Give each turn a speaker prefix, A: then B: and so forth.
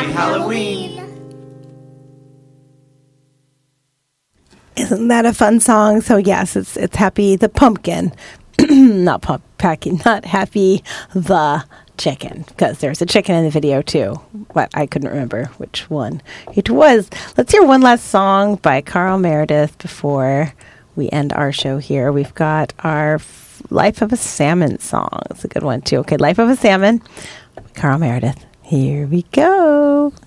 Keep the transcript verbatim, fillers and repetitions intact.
A: Halloween.
B: Isn't that a fun song? So yes, it's it's Happy the Pumpkin, not pump packing, not Happy the Chicken, because there's a chicken in the video too, but I couldn't remember which one it was. Let's hear one last song by Carl Meredith before we end our show here. We've got our f- Life of a Salmon song. It's a good one too. Okay, Life of a Salmon, Carl Meredith. Here we go.